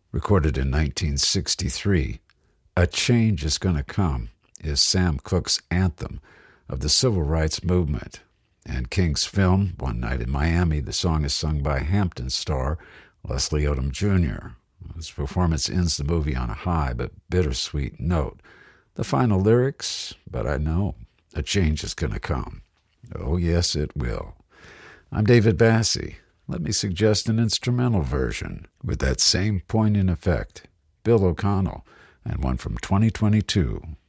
Recorded in 1963, A Change Is Gonna Come is Sam Cooke's anthem of the civil rights movement. And King's film, One Night in Miami, the song is sung by Hampton star Leslie Odom Jr. His performance ends the movie on a high but bittersweet note. The final lyrics, but I know, a change is gonna come. Oh yes, it will. I'm David Bassey. Let me suggest an instrumental version with that same poignant effect. Bill O'Connell, and one from 2022,